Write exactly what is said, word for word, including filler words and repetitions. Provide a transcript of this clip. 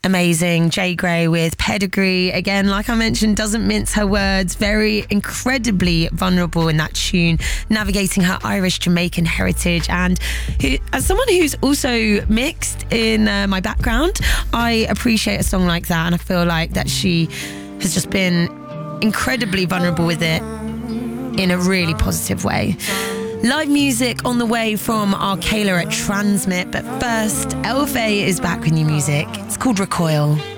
Amazing. Jay Gray with Pedigree. Again, like I mentioned, doesn't mince her words. Very incredibly vulnerable in that tune, navigating her Irish Jamaican heritage. And who, as someone who's also mixed in uh, my background, I appreciate a song like that. And I feel like that she has just been incredibly vulnerable with it in a really positive way. Live music on the way from Arcala at Transmit, but first, Elfay is back with new music. It's called Recoil.